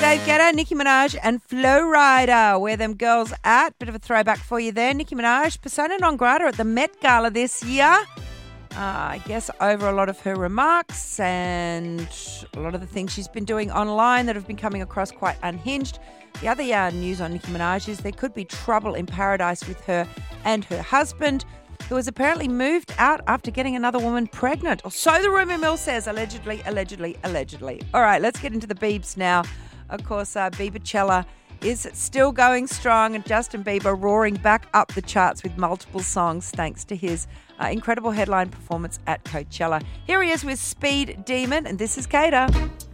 Dave Guetta, Nicki Minaj and Flo Rida. Where them girls at? Bit of a throwback for you there. Nicki Minaj, persona non grata at the Met Gala this year. I guess over a lot of her remarks and a lot of the things she's been doing online that have been coming across quite unhinged. The other news on Nicki Minaj is there could be trouble in paradise with her and her husband, who has apparently moved out after getting another woman pregnant. Or so the rumour mill says, allegedly. All right, let's get into the Biebs now. Of course, Biebercella is still going strong, and Justin Bieber roaring back up the charts with multiple songs thanks to his incredible headline performance at Coachella. Here he is with Speed Demon, and this is Kater.